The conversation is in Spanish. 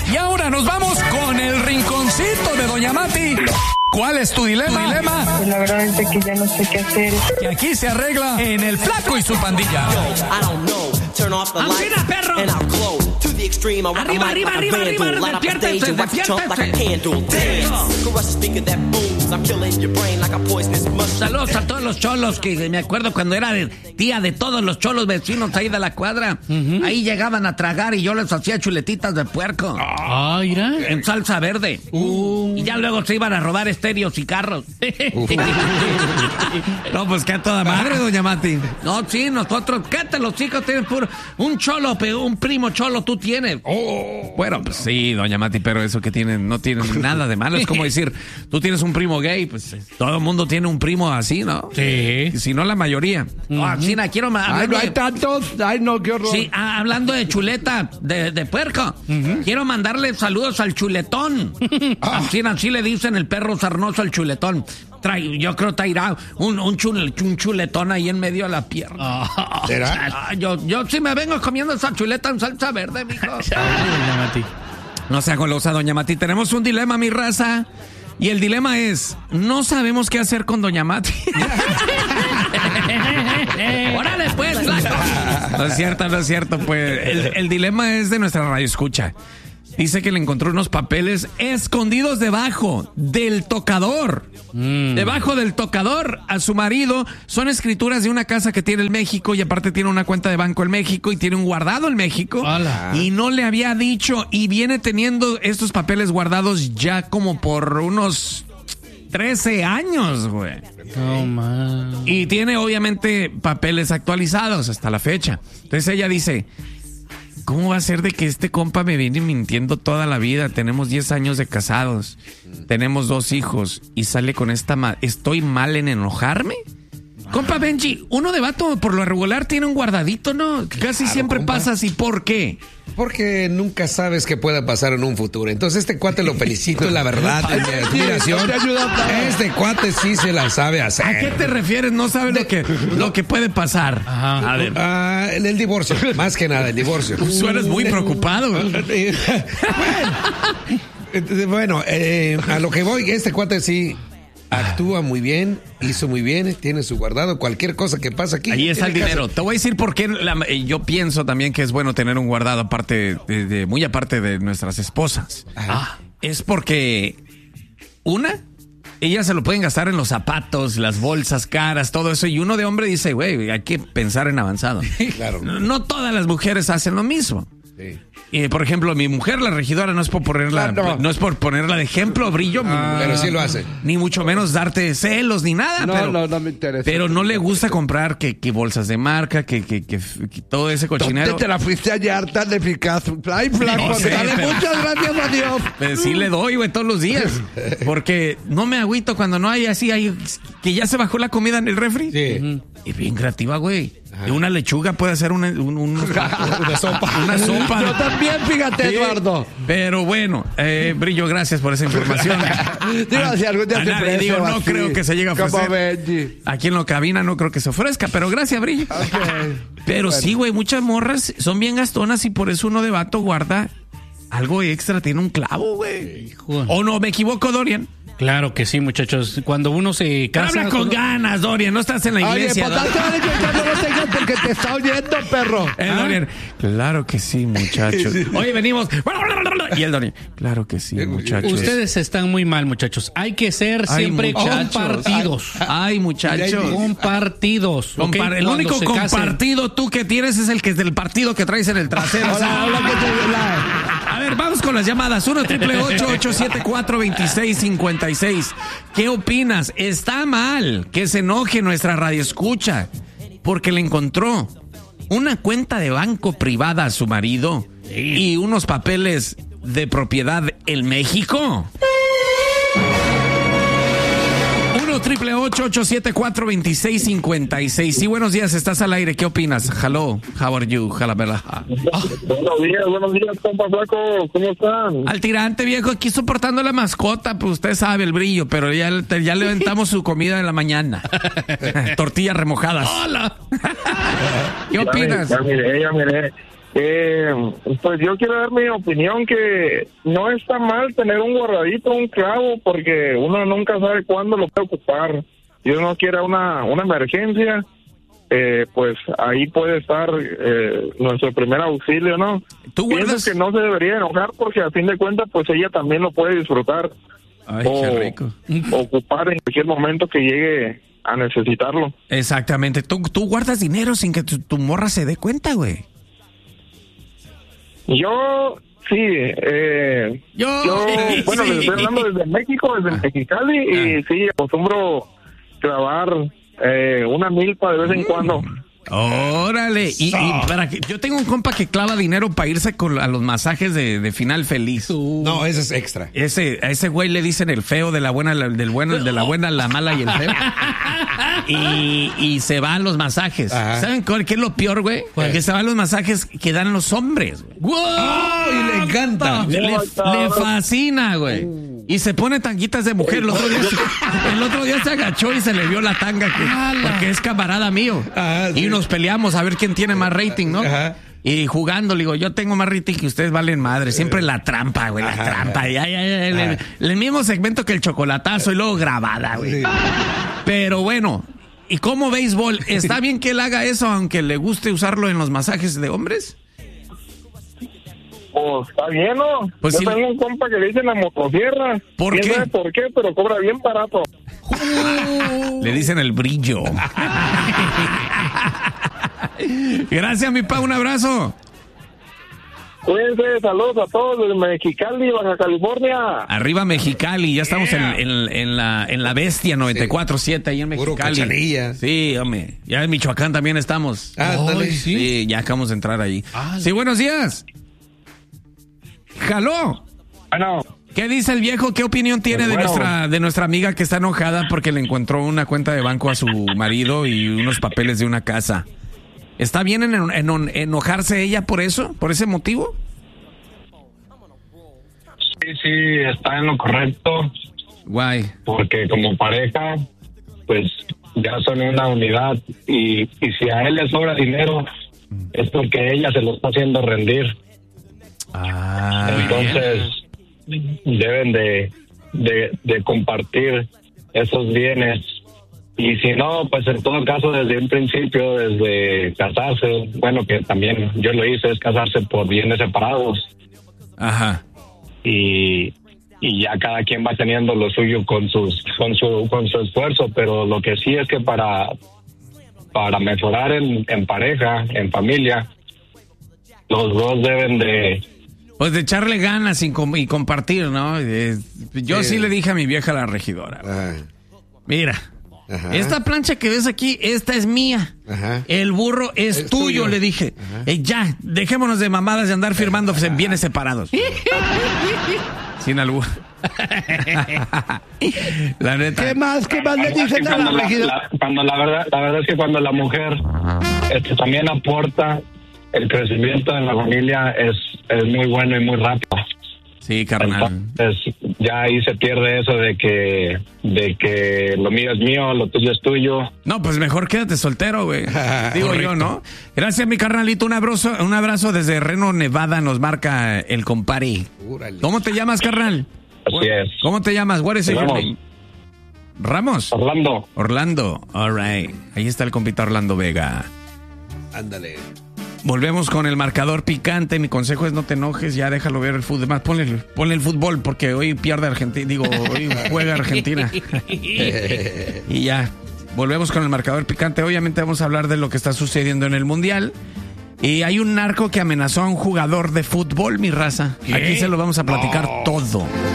Y ahora nos vamos con el rinconcito de Doña Mati. ¿Cuál es tu dilema? Pues la verdad es que ya no sé qué hacer. Que aquí se arregla en El Flaco y su pandilla. ¡Ancina, perro! Arriba, despiértense. Saludos a todos los cholos, que me acuerdo cuando era tía de todos los cholos vecinos ahí de la cuadra. Ahí llegaban a tragar y yo les hacía chuletitas de puerco. Mira. En salsa verde. Y ya luego se iban a robar estéreos y carros. No, pues que a toda madre, Doña Mati. No, sí, nosotros, cállate, los chicos tienen puro... Un cholo, un primo cholo tú tienes. Bueno, pues sí, Doña Mati, pero eso que tienen no tiene nada de malo. Es como decir, tú tienes un primo gay, pues todo el mundo tiene un primo así, ¿no? Sí. Si no, la mayoría. China, quiero más. Ay, no hay tantos. Ay, no, qué horror. Sí, hablando de chuleta, de puerco, quiero mandarle saludos al chuletón. Así le dicen el perro sarnoso al chuletón. Yo creo que traerá un chuletón ahí en medio de la pierna. ¿Será? Yo sí me vengo comiendo esa chuleta en salsa verde, mijo. Doña Mati. No sea golosa, Doña Mati. Tenemos un dilema, mi raza. Y el dilema es, no sabemos qué hacer con Doña Mati. ¡Órale, pues, flaco! No es cierto, pues. El dilema es de nuestra radio escucha. Dice que le encontró unos papeles escondidos debajo del tocador. Debajo del tocador a su marido. Son escrituras de una casa que tiene en México y aparte tiene una cuenta de banco en México y tiene un guardado en México. ¡Hala! Y no le había dicho y viene teniendo estos papeles guardados ya como por unos 13 años, güey. No, man. Y tiene obviamente papeles actualizados hasta la fecha. Entonces ella dice... ¿Cómo va a ser de que este compa me viene mintiendo toda la vida? Tenemos 10 años de casados, tenemos 2 hijos y sale con esta... ¿Estoy mal en enojarme? Compa Benji, uno de vato por lo regular tiene un guardadito, ¿no? Casi siempre compa. pasa así. ¿Por qué? Porque nunca sabes qué pueda pasar en un futuro. Entonces este cuate lo felicito, la verdad, en mi admiración. Este cuate sí se la sabe hacer. ¿A qué te refieres? No sabe lo que puede pasar. Ajá. A ver. El divorcio, más que nada, el divorcio. Suenas muy preocupado. Bueno, a lo que voy, este cuate sí actúa muy bien, hizo muy bien, tiene su guardado, cualquier cosa que pasa aquí. Ahí está el tiene dinero. casa. Te voy a decir por qué yo pienso también que es bueno tener un guardado aparte muy aparte de nuestras esposas. Es porque ellas se lo pueden gastar en los zapatos, las bolsas caras, todo eso. Y uno de hombre dice, güey, hay que pensar en avanzado. Claro. No todas las mujeres hacen lo mismo. Sí. Y por ejemplo, mi mujer, la regidora, no es por ponerla, no es por ponerla de ejemplo, Brillo, Pero sí lo hace. ni mucho menos darte celos ni nada. No me interesa. Pero no le gusta comprar que bolsas de marca, que todo ese cochinero. ¿Dónde te la fuiste a hallar tan eficaz? Ay, flaco, No sé, dale pero- muchas gracias a Dios. Pues sí le doy, güey, todos los días. Porque no me agüito cuando no hay así, que ya se bajó la comida en el refri. Sí. Y bien creativa, güey. De una lechuga puede hacer una sopa. Una sopa. Yo también, fíjate, Sí. Eduardo. Pero bueno, Brillo, gracias por esa información. Digo, si algún día A te nadie ofrece digo, o no así, creo que se llegue a como ofrecer. Benji. Aquí en la cabina no creo que se ofrezca, pero gracias, Brillo. Pero Bueno. sí, güey, muchas morras son bien gastonas y por eso uno de vato guarda algo extra, tiene un clavo, güey. Hijo. ¿O no me equivoco, Dorian? Claro que sí, muchachos. Cuando uno se Pero casa... habla con ganas, Dorian, no estás en la Oye, iglesia. pues Dorian. dale que ya no lo tengas porque te está oyendo, perro. Dorian, claro que sí, muchachos. Oye, venimos. Y el Dorian, claro que sí, muchachos. Ustedes están muy mal, muchachos. Hay que ser Ay, siempre muchachos. compartidos. Ay, muchachos. Compartidos. ¿ok? El Cuando único se casen. compartido tú que tienes es el que es del partido que traes en el trasero. Hola, ¿qué tal? A ver, vamos con las llamadas. 1-888-874-2656. ¿Qué opinas? Está mal que se enoje nuestra radioescucha porque le encontró una cuenta de banco privada a su marido y unos papeles de propiedad en México. 1-888-874-2656. Sí, buenos días, estás al aire. ¿Qué opinas? Hello, how are you? Jalabela. Buenos días, compa Flaco, ¿cómo están? Al tirante, viejo, aquí soportando la mascota, pues usted sabe el Brillo, pero ya le aventamos su comida de la mañana. Tortillas remojadas. ¡Hola! ¿Qué opinas? Ya miré. Pues yo quiero dar mi opinión que no está mal tener un guardadito, un clavo, porque uno nunca sabe cuándo lo puede ocupar. Si uno quiere una emergencia, pues ahí puede estar nuestro primer auxilio, ¿no? Pienso que no se debería enojar porque a fin de cuentas pues ella también lo puede disfrutar. Ay, qué rico. Ocupar en cualquier momento que llegue a necesitarlo. Exactamente. Tú guardas dinero sin que tu morra se dé cuenta, güey. Yo sí, bueno, les estoy hablando desde México, desde Mexicali, y sí, acostumbro clavar una milpa de vez en cuando. Órale, y para que yo tengo un compa que clava dinero para irse a los masajes de final feliz. No, ese es extra. A ese güey le dicen el feo, de la buena, del bueno, de la buena, la mala y el feo. Y se va a los masajes. Ajá. ¿Saben qué es lo peor, güey? Que se va a los masajes que dan los hombres. ¡Wow! Y le encanta. Le fascina, güey. Y se pone tanguitas de mujer. El otro día se agachó y se le vio la tanga porque es camarada mío. Ajá, sí. Y nos peleamos a ver quién tiene más rating, ¿no? Ajá. Y jugando, le digo, yo tengo más rating que ustedes valen madre. Siempre la trampa, güey, la trampa. El mismo segmento que el chocolatazo y luego grabada, güey. Sí. Pero bueno, ¿y cómo béisbol? ¿Está bien que él haga eso aunque le guste usarlo en los masajes de hombres? Pues está bien, ¿no? Pues yo tengo un compa que le dicen la motosierra. ¿Por qué? No sé por qué, pero cobra bien barato. Le dicen el brillo. Gracias, mi pa, un abrazo. Cuídense, saludos a todos desde Mexicali, Baja California. Arriba Mexicali, ya estamos en la Bestia 94.7 ahí en Mexicali. Sí, hombre, ya en Michoacán también estamos. Sí, ya acabamos de entrar ahí. Sí, buenos días. ¡Jaló! Bueno. ¿Qué dice el viejo? ¿Qué opinión tiene de nuestra amiga que está enojada porque le encontró una cuenta de banco a su marido y unos papeles de una casa? ¿Está bien en enojarse ella por eso? ¿Por ese motivo? Sí, está en lo correcto. Guay. Porque como pareja, pues ya son una unidad y si a él le sobra dinero es porque ella se lo está haciendo rendir. Entonces deben de compartir esos bienes. Y si no, pues en todo caso, desde un principio, desde casarse, bueno, que también yo lo hice, es casarse por bienes separados. Ajá. Y ya cada quien va teniendo lo suyo con su esfuerzo, pero lo que sí es que para mejorar en pareja, en familia, los dos deben de echarle ganas y compartir, ¿no? Yo sí le dije a mi vieja la regidora. Mira. Ajá. Esta plancha que ves aquí, esta es mía. Ajá. El burro es tuyo, le dije. Ya, dejémonos de mamadas de andar firmando bienes separados. Sin albur. La neta. ¿Qué más le dicen a la regidora? La verdad es que cuando la mujer también aporta, el crecimiento de la familia es muy bueno y muy rápido. Sí, carnal. Entonces, ya ahí se pierde eso de que lo mío es mío, lo tuyo es tuyo. No, pues mejor quédate soltero, güey. Digo yo, ¿no? Gracias, mi carnalito. Un abrazo desde Reno, Nevada. Nos marca el compari. ¿Cómo te llamas, carnal? Así es. ¿Cómo te llamas? What is your name? ¿Ramos? Orlando. All right. Ahí está el compita Orlando Vega. Ándale. Volvemos con el marcador picante. Mi consejo es no te enojes, ya déjalo ver el fútbol. Más ponle el fútbol porque hoy pierde Argentina. Hoy juega Argentina. Y ya, volvemos con el marcador picante. Obviamente vamos a hablar de lo que está sucediendo en el Mundial. Y hay un narco que amenazó a un jugador de fútbol, mi raza. ¿Qué? Aquí se lo vamos a platicar todo.